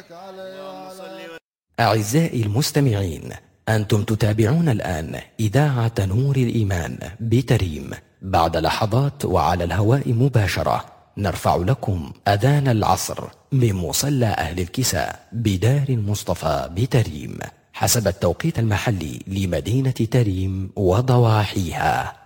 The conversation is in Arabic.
أعزائي المستمعين، أنتم تتابعون الآن إذاعة نور الإيمان بتريم. بعد لحظات وعلى الهواء مباشرة نرفع لكم أذان العصر من مصلى أهل الكساء بدار المصطفى بتريم حسب التوقيت المحلي لمدينة تريم وضواحيها.